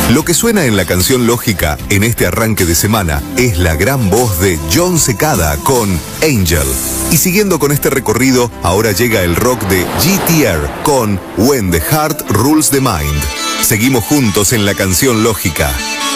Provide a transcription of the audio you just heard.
Lo que suena en la canción Lógica en este arranque de semana es la gran voz de Jon Secada con Angel. Y siguiendo con este recorrido, ahora llega el rock de GTR con When the Heart Rules the Mind. Seguimos juntos en la canción Lógica.